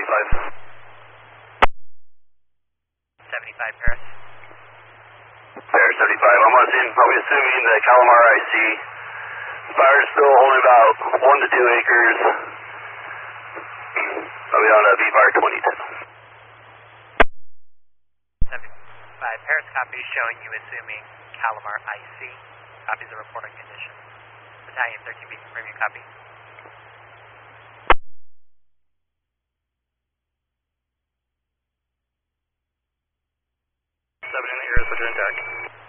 75. 75 Paris. Paris 75. I'll be assuming the Calamar IC. Fire's still only about 1 to 2 acres. I'll be on V-Fire 2010. 75 Paris, copy showing you assuming Calamar IC. Copies the reporting condition. Battalion 13B, confirm your copy. In the air, switcher intact.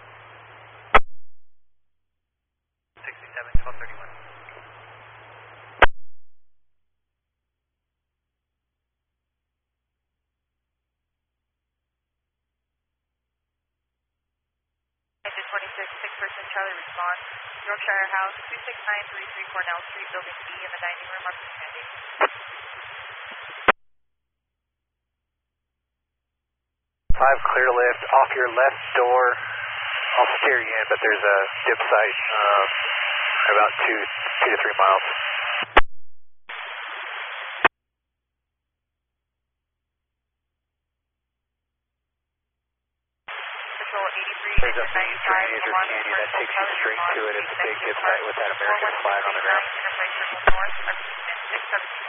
67, 1231. Engine 26, 6-person Charlie response. Yorkshire House, 26933 Cornell Street, Building B in the dining room, understanding. 5 clear lift, off your left door. I'll steer you in, but there's a dip site about 2 to 3 miles. Control 83, There's a engine 95, Lamont, that takes you straight to it. It's a big dip site with that American flag on the ground. Interface Circle North, 617